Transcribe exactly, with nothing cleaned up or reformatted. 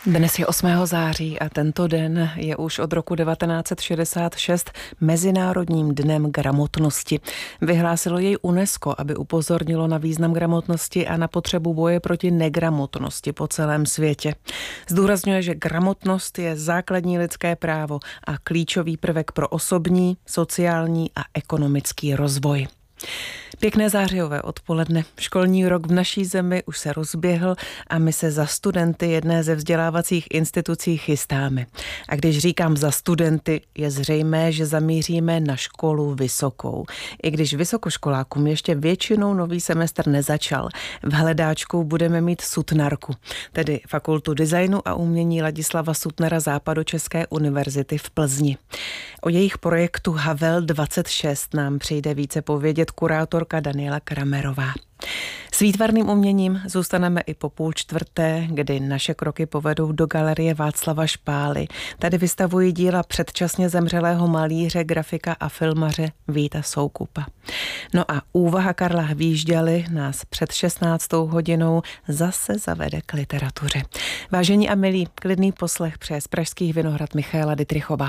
Dnes je osmého září a tento den je už od roku devatenáct set šedesát šest Mezinárodním dnem gramotnosti. Vyhlásilo jej UNESCO, aby upozornilo na význam gramotnosti a na potřebu boje proti negramotnosti po celém světě. Zdůrazňuje, že gramotnost je základní lidské právo a klíčový prvek pro osobní, sociální a ekonomický rozvoj. Pěkné zářijové odpoledne. Školní rok v naší zemi už se rozběhl a my se za studenty jedné ze vzdělávacích institucí chystáme. A když říkám za studenty, je zřejmé, že zamíříme na školu vysokou. I když vysokoškolákům ještě většinou nový semestr nezačal, v hledáčku budeme mít Sutnarku, tedy Fakultu designu a umění Ladislava Sutnara Západočeské univerzity v Plzni. O jejich projektu Havel dvacet šest nám přijde více povědět kurátorka Daniela Kramerová. S výtvarným uměním zůstaneme i po půl čtvrté, kdy naše kroky povedou do galerie Václava Špály. Tady vystavují díla předčasně zemřelého malíře, grafika a filmaře Víta Soukupa. No a úvaha Karla Hvížďaly nás před šestnáctou hodinou zase zavede k literatuře. Vážení a milí, klidný poslech přeje z Pražských Vinohrad Michaela Dittrichová.